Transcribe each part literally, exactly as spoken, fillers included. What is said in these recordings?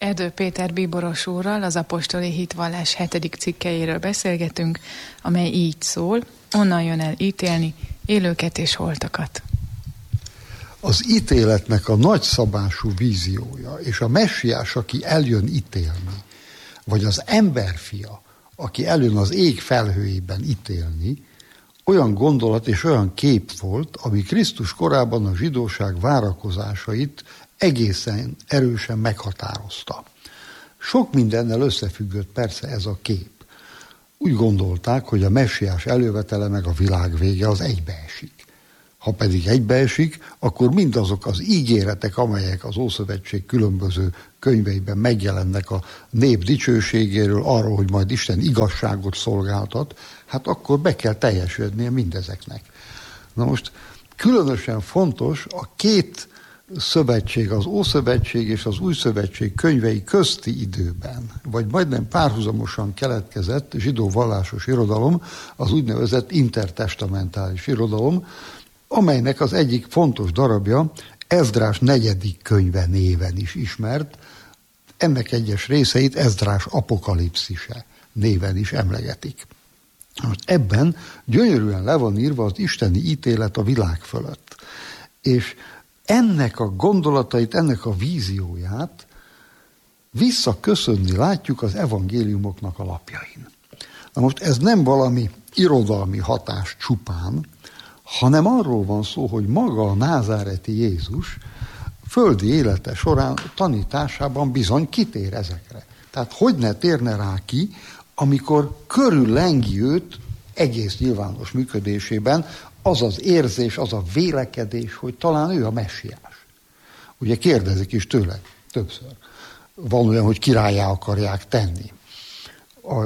Erdő Péter bíboros úrral az apostoli hitvallás hetedik cikkeiről beszélgetünk, amely így szól: onnan jön el ítélni élőket és holtakat. Az ítéletnek a nagyszabású víziója, és a messiás, aki eljön ítélni, vagy az emberfia, aki eljön az ég felhőjében ítélni, olyan gondolat és olyan kép volt, ami Krisztus korában a zsidóság várakozásait egészen erősen meghatározta. Sok mindennel összefüggött persze ez a kép. Úgy gondolták, hogy a messiás elővetele meg a világ vége az egybeesik. Ha pedig egybeesik, akkor mindazok az ígéretek, amelyek az Ószövetség különböző könyveiben megjelennek a nép dicsőségéről, arról, hogy majd Isten igazságot szolgáltat, hát akkor be kell teljesülnie mindezeknek. Na most különösen fontos a két szövetség, az Ószövetség és az Új Szövetség könyvei közti időben, vagy majdnem párhuzamosan keletkezett zsidó vallásos irodalom, az úgynevezett intertestamentális irodalom, amelynek az egyik fontos darabja Ezdrás negyedik könyve néven is ismert, ennek egyes részeit Ezdrás apokalipszise néven is emlegetik. Most ebben gyönyörűen le van írva az isteni ítélet a világ fölött. És ennek a gondolatait, ennek a vízióját visszaköszönni látjuk az evangéliumoknak a lapjain. Na most ez nem valami irodalmi hatás csupán, hanem arról van szó, hogy maga a názáreti Jézus földi élete során tanításában bizony kitér ezekre. Tehát hogy ne térne rá ki, amikor körüllengi őt egész nyilvános működésében az az érzés, az a vélekedés, hogy talán ő a messiás. Ugye kérdezik is tőle többször. Van olyan, hogy királlyá akarják tenni. A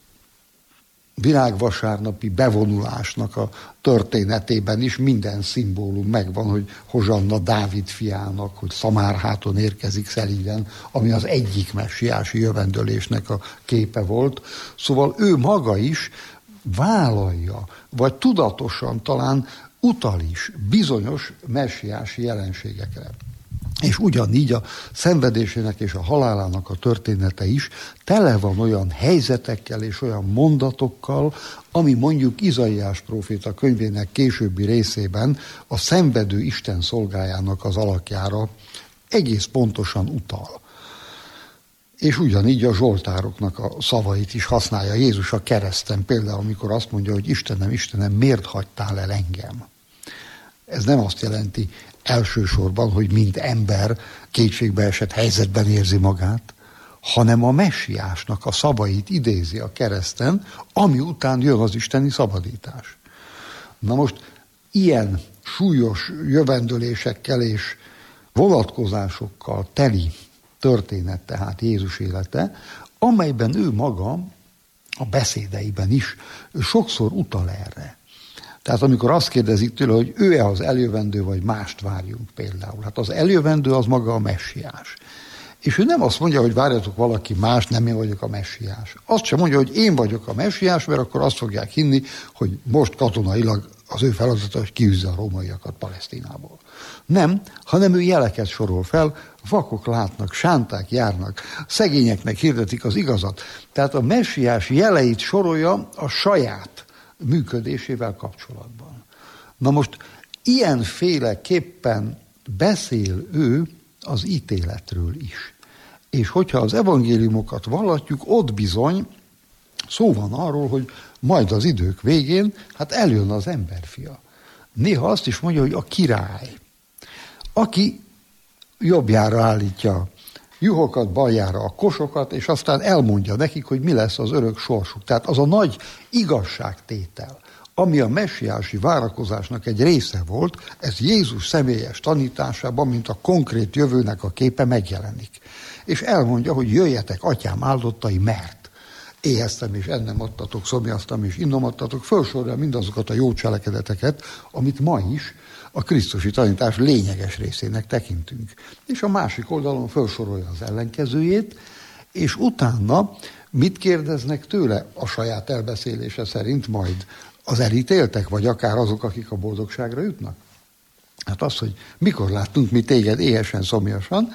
virágvasárnapi bevonulásnak a történetében is minden szimbólum megvan, hogy Hozsanna Dávid fiának, hogy Szamárháton érkezik szelíden, ami az egyik messiási jövendőlésnek a képe volt. Szóval ő maga is vállalja, vagy tudatosan talán utal is bizonyos messiási jelenségekre. És ugyanígy a szenvedésének és a halálának a története is tele van olyan helyzetekkel és olyan mondatokkal, ami mondjuk Izaiás próféta könyvének későbbi részében a szenvedő Isten szolgájának az alakjára egész pontosan utal. És ugyanígy a zsoltároknak a szavait is használja Jézus a kereszten, például amikor azt mondja, hogy Istenem, Istenem, miért hagytál el engem? Ez nem azt jelenti elsősorban, hogy mint ember kétségbeesett helyzetben érzi magát, hanem a messiásnak a szavait idézi a kereszten, ami után jön az isteni szabadítás. Na most ilyen súlyos jövendőlésekkel és vonatkozásokkal teli történet tehát Jézus élete, amelyben ő maga a beszédeiben is sokszor utal erre. Tehát amikor azt kérdezik tőle, hogy ő-e az eljövendő, vagy mást várjunk például. Hát az eljövendő az maga a messiás. És ő nem azt mondja, hogy várjatok valaki más, nem én vagyok a messiás. Azt sem mondja, hogy én vagyok a messiás, mert akkor azt fogják hinni, hogy most katonailag az ő feladata, hogy kiűzze a rómaiakat Palesztinából. Nem, hanem ő jeleket sorol fel, vakok látnak, sánták járnak, szegényeknek hirdetik az igazat. Tehát a messiás jeleit sorolja a saját működésével kapcsolatban. Na most ilyenféleképpen beszél ő az ítéletről is. És hogyha az evangéliumokat vallatjuk, ott bizony szó van arról, hogy majd az idők végén, hát eljön az emberfia. Néha azt is mondja, hogy a király, aki jobbjára állítja juhokat, baljára a kosokat, és aztán elmondja nekik, hogy mi lesz az örök sorsuk. Tehát az a nagy igazságtétel, ami a messiási várakozásnak egy része volt, ez Jézus személyes tanításában, mint a konkrét jövőnek a képe megjelenik. És elmondja, hogy jöjjetek, atyám áldottai, mert éheztem és ennem adtatok, szomjaztam és innom adtatok, felsorolja mindazokat a jó cselekedeteket, amit ma is a krisztusi tanítás lényeges részének tekintünk. És a másik oldalon felsorolja az ellenkezőjét, és utána mit kérdeznek tőle a saját elbeszélése szerint majd az elítéltek, vagy akár azok, akik a boldogságra jutnak? Hát az, hogy mikor láttunk mi téged éhesen, szomjasan,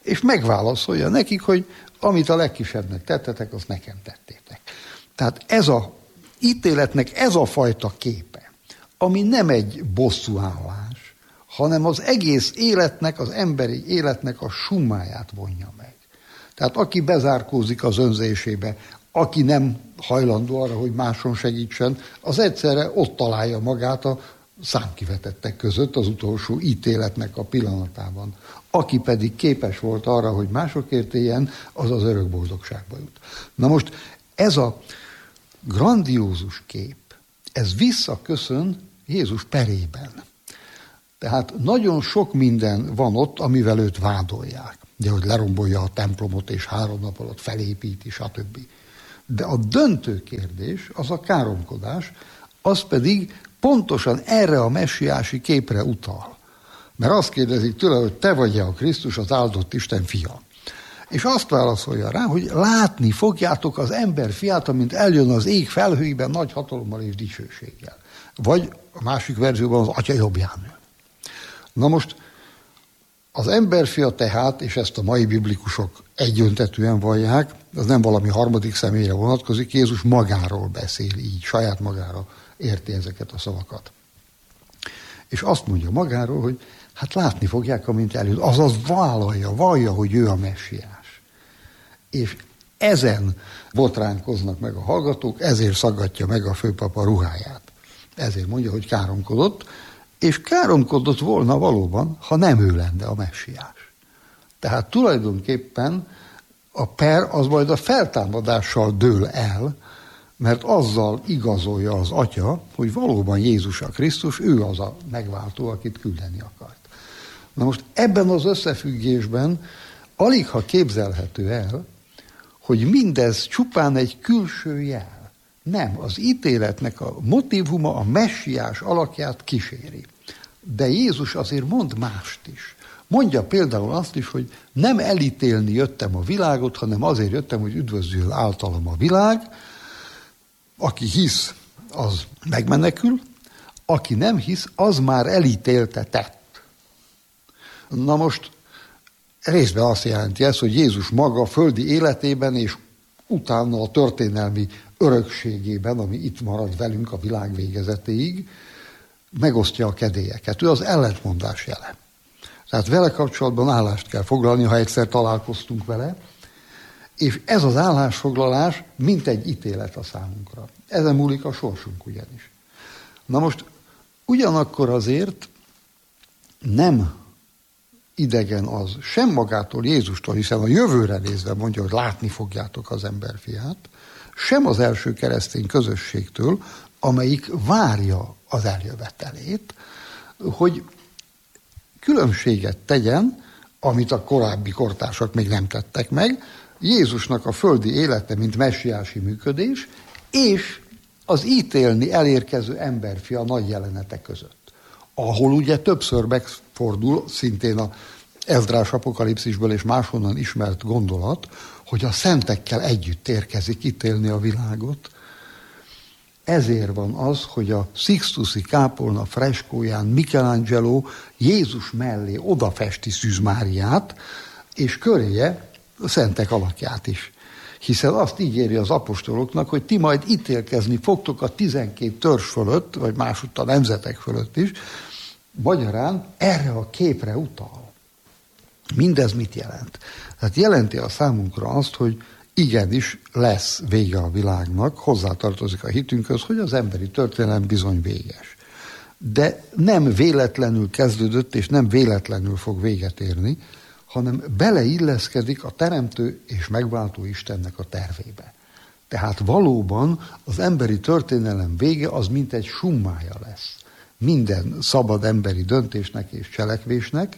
és megválaszolja nekik, hogy amit a legkisebbnek tettetek, azt nekem tettétek. Tehát ez a ítéletnek ez a fajta képe, ami nem egy bosszúállás, hanem az egész életnek, az emberi életnek a summáját vonja meg. Tehát aki bezárkózik az önzésébe, aki nem hajlandó arra, hogy máson segítsen, az egyszerre ott találja magát a számkivetettek között az utolsó ítéletnek a pillanatában. Aki pedig képes volt arra, hogy másokért éljen, az az örök boldogságba jut. Na most ez a grandiózus kép, ez visszaköszön Jézus perében. Tehát nagyon sok minden van ott, amivel őt vádolják. De hogy lerombolja a templomot, és három nap alatt felépíti, stb. De a döntő kérdés, az a káromkodás, az pedig pontosan erre a messiási képre utal. Mert azt kérdezik tőle, hogy te vagy-e a Krisztus, az áldott Isten fia. És azt válaszolja rá, hogy látni fogjátok az ember fiát, amint eljön az ég felhőiben nagy hatalommal és dicsőséggel. Vagy a másik verzióban az atya jobbján ül. Na most az emberfia tehát, és ezt a mai biblikusok egyöntetűen vallják, az nem valami harmadik személyre vonatkozik, Jézus magáról beszél így, saját magára érti ezeket a szavakat. És azt mondja magáról, hogy hát látni fogják, amint eljön. Azaz vállalja, vallja, hogy ő a messiás. És ezen botránkoznak meg a hallgatók, ezért szaggatja meg a főpap a ruháját. Ezért mondja, hogy káromkodott, és káromkodott volna valóban, ha nem ő lenne a messiás. Tehát tulajdonképpen a per az majd a feltámadással dől el, mert azzal igazolja az atya, hogy valóban Jézus a Krisztus, ő az a megváltó, akit küldeni akart. Na most ebben az összefüggésben alig ha képzelhető el, hogy mindez csupán egy külső jel. Nem, az ítéletnek a motívuma a messiás alakját kíséri. De Jézus azért mond mást is. Mondja például azt is, hogy nem elítélni jöttem a világot, hanem azért jöttem, hogy üdvözül általam a világ. Aki hisz, az megmenekül, aki nem hisz, az már elítéltetett. Na most részben azt jelenti ez, hogy Jézus maga földi életében és utána a történelmi örökségében, ami itt marad velünk a világ végezetéig, megosztja a kedélyeket. Ő az ellentmondás jele. Tehát vele kapcsolatban állást kell foglalni, ha egyszer találkoztunk vele, és ez az állásfoglalás mint egy ítélet a számunkra. Ezen múlik a sorsunk ugyanis. Na most ugyanakkor azért nem idegen az sem magától, Jézustól, hiszen a jövőre nézve mondja, hogy látni fogjátok az emberfiát, sem az első keresztény közösségtől, amelyik várja az eljövetelét, hogy különbséget tegyen, amit a korábbi kortársak még nem tettek meg, Jézusnak a földi élete, mint messiási működés, és az ítélni elérkező emberfia nagy jelenete között. Ahol ugye többször megfordul, szintén a Ezdrás apokalipszisből és máshonnan ismert gondolat, hogy a szentekkel együtt érkezik ítélni a világot. Ezért van az, hogy a Sixtusi kápolna freskóján Michelangelo Jézus mellé odafesti Szűz Máriát, és köréje a szentek alakját is. Hiszen azt ígéri az apostoloknak, hogy ti majd ítélkezni fogtok a tizenkét törzs fölött, vagy másutt a nemzetek fölött is. Magyarán erre a képre utal. Mindez mit jelent? Tehát jelenti a számunkra azt, hogy igenis lesz vége a világnak, hozzátartozik a hitünkhöz, hogy az emberi történelem bizony véges. De nem véletlenül kezdődött, és nem véletlenül fog véget érni, hanem beleilleszkedik a teremtő és megváltó Istennek a tervébe. Tehát valóban az emberi történelem vége az mint egy summája lesz minden szabad emberi döntésnek és cselekvésnek,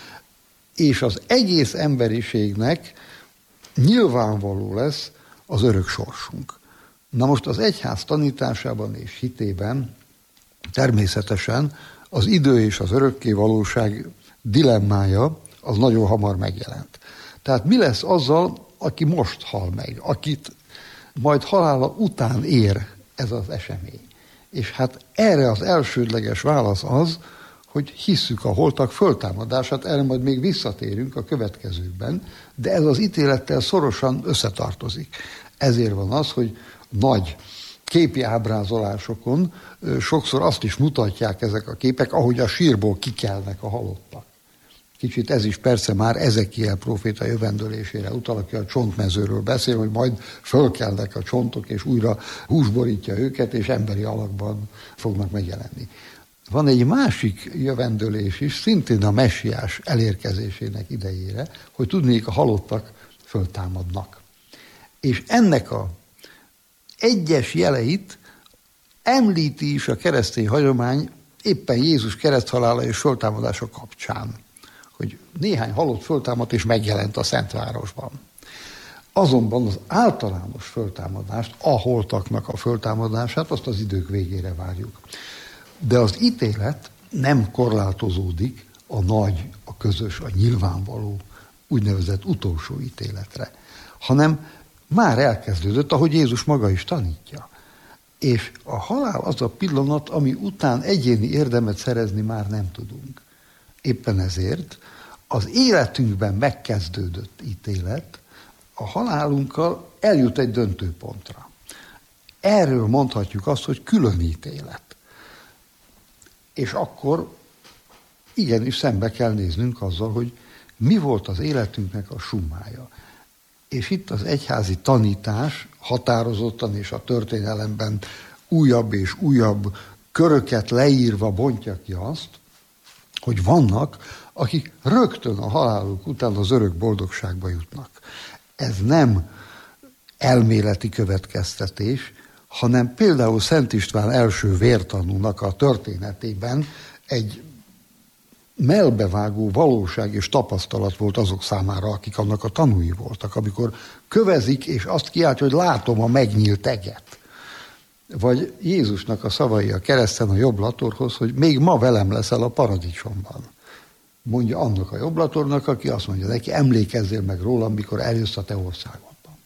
és az egész emberiségnek nyilvánvaló lesz az örök sorsunk. Na most az egyház tanításában és hitében természetesen az idő és az örökké valóság dilemmája az nagyon hamar megjelent. Tehát mi lesz azzal, aki most hal meg, akit majd halála után ér ez az esemény? És hát erre az elsődleges válasz az, hogy hisszük a holtak föltámadását, erre majd még visszatérünk a következőkben, de ez az ítélettel szorosan összetartozik. Ezért van az, hogy nagy képi ábrázolásokon sokszor azt is mutatják ezek a képek, ahogy a sírból kikelnek a halottak. Kicsit ez is persze már Ezekiel próféta jövendölésére utal, aki a csontmezőről beszél, hogy majd fölkelnek a csontok, és újra hús borítja őket, és emberi alakban fognak megjelenni. Van egy másik jövendölés is, szintén a messiás elérkezésének idejére, hogy tudnék, a halottak föltámadnak. És ennek a egyes jeleit említi is a keresztény hagyomány éppen Jézus kereszthalála és föltámadása kapcsán, hogy néhány halott föltámadt és megjelent a Szentvárosban. Azonban az általános föltámadást, a holtaknak a föltámadását, azt az idők végére várjuk. De az ítélet nem korlátozódik a nagy, a közös, a nyilvánvaló, úgynevezett utolsó ítéletre, hanem már elkezdődött, ahogy Jézus maga is tanítja. És a halál az a pillanat, ami után egyéni érdemet szerezni már nem tudunk. Éppen ezért az életünkben megkezdődött ítélet a halálunkkal eljut egy döntőpontra. Erről mondhatjuk azt, hogy külön ítélet. És akkor igenis szembe kell néznünk azzal, hogy mi volt az életünknek a summája. És itt az egyházi tanítás határozottan és a történelemben újabb és újabb köröket leírva bontja ki azt, hogy vannak, akik rögtön a haláluk után az örök boldogságba jutnak. Ez nem elméleti következtetés, hanem például Szent István első vértanúnak a történetében egy mellbevágó valóság és tapasztalat volt azok számára, akik annak a tanúi voltak, amikor kövezik, és azt kiáltja, hogy látom a megnyílt eget. Vagy Jézusnak a szavai a kereszten a jobblatorhoz, hogy még ma velem leszel a paradicsomban. Mondja annak a jobblatornak, aki azt mondja neki, emlékezzél meg rólam, mikor eljössz a te országodban.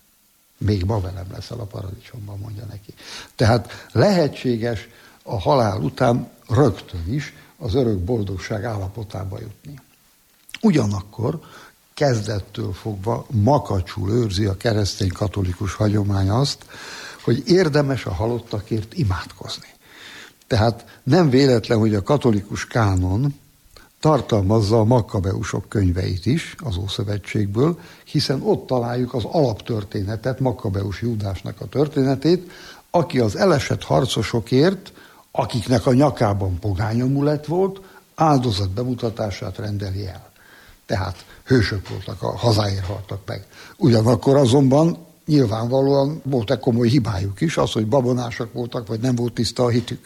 Még ma velem leszel a paradicsomban, mondja neki. Tehát lehetséges a halál után rögtön is az örök boldogság állapotába jutni. Ugyanakkor kezdettől fogva makacsul őrzi a keresztény katolikus hagyomány azt, hogy érdemes a halottakért imádkozni. Tehát nem véletlen, hogy a katolikus kánon tartalmazza a Makkabeusok könyveit is az Ószövetségből, hiszen ott találjuk az alaptörténetet, Makkabeus Júdásnak a történetét, aki az elesett harcosokért, akiknek a nyakában pogányamulett volt, áldozat bemutatását rendeli el. Tehát hősök voltak, a hazáért haltak meg. Ugyanakkor azonban nyilvánvalóan volt-e komoly hibájuk is, az, hogy babonásak voltak, vagy nem volt tiszta a hitük.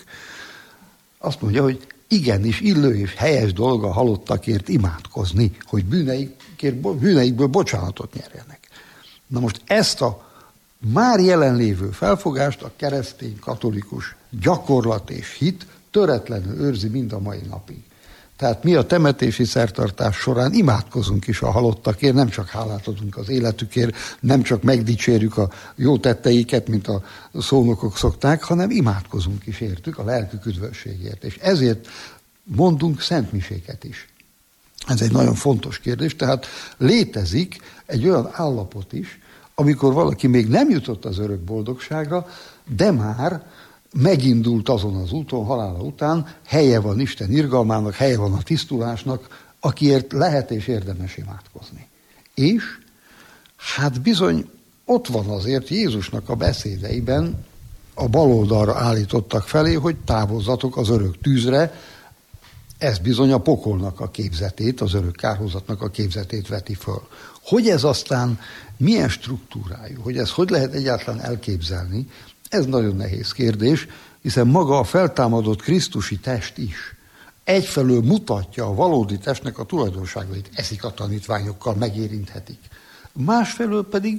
Azt mondja, hogy igenis illő és helyes dolga halottakért imádkozni, hogy bűneikért, bűneikből bocsánatot nyerjenek. Na most ezt a már jelenlévő felfogást a keresztény katolikus gyakorlat és hit töretlenül őrzi mind a mai napig. Tehát mi a temetési szertartás során imádkozunk is a halottakért, nem csak hálát adunk az életükért, nem csak megdicsérjük a jó tetteiket, mint a szónokok szokták, hanem imádkozunk is értük a lelkük üdvösségért. És ezért mondunk szentmiséket is. Ez egy nagyon fontos kérdés, tehát létezik egy olyan állapot is, amikor valaki még nem jutott az örök boldogságra, de már megindult azon az úton, halála után, helye van Isten irgalmának, helye van a tisztulásnak, akiért lehet és érdemes imádkozni. És hát bizony ott van azért Jézusnak a beszédeiben, a baloldalra állítottak felé, hogy távozzatok az örök tűzre, ez bizony a pokolnak a képzetét, az örök kárhozatnak a képzetét veti föl. Hogy ez aztán milyen struktúrájú, hogy ez hogy lehet egyáltalán elképzelni, ez nagyon nehéz kérdés, hiszen maga a feltámadott krisztusi test is egyfelől mutatja a valódi testnek a tulajdonságait, eszik a tanítványokkal, megérinthetik. Másfelől pedig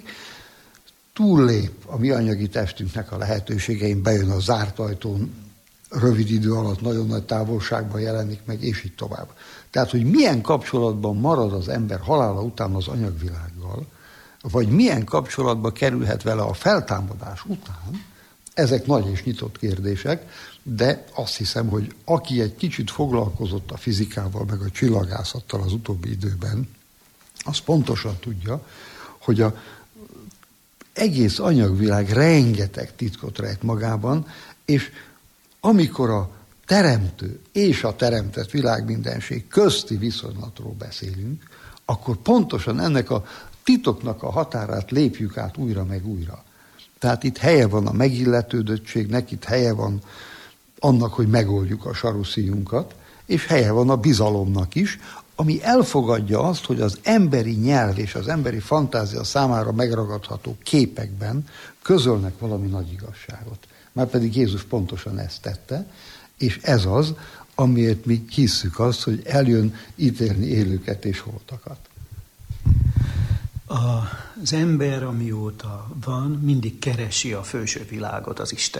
túllép a mi anyagi testünknek a lehetőségein, bejön a zárt ajtón, rövid idő alatt nagyon nagy távolságban jelenik meg, és így tovább. Tehát, hogy milyen kapcsolatban marad az ember halála után az anyagvilággal, vagy milyen kapcsolatba kerülhet vele a feltámadás után, ezek nagy és nyitott kérdések, de azt hiszem, hogy aki egy kicsit foglalkozott a fizikával, meg a csillagászattal az utóbbi időben, az pontosan tudja, hogy az egész anyagvilág rengeteg titkot rejt magában, és amikor a teremtő és a teremtett világmindenség közti viszonylatról beszélünk, akkor pontosan ennek a titoknak a határát lépjük át újra meg újra. Tehát itt helye van a megilletődöttségnek, itt helye van annak, hogy megoldjuk a saruszíjunkat, és helye van a bizalomnak is, ami elfogadja azt, hogy az emberi nyelv és az emberi fantázia számára megragadható képekben közölnek valami nagy igazságot. Márpedig Jézus pontosan ezt tette, és ez az, amiért mi hisszük azt, hogy eljön ítélni élőket és holtakat. Az ember, amióta van, mindig keresi a felső világot, az Isten.